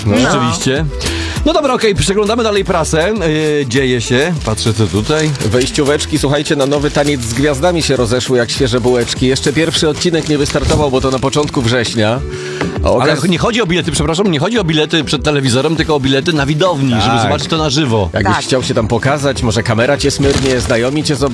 Rzeczywiście. No dobra, okej, przeglądamy dalej prasę. Dzieje się. Patrzę co tutaj. Wejścióweczki, słuchajcie, na nowy taniec z gwiazdami się rozeszły jak świeże bułeczki. Jeszcze pierwszy odcinek nie wystartował, bo to na początku września. Ale nie chodzi o bilety, przepraszam, nie chodzi o bilety przed telewizorem, tylko o bilety na widowni, żeby zobaczyć to na żywo. Jakbyś chciał się tam pokazać, może kamera cię smyrnie, znajomi cię zobaczą.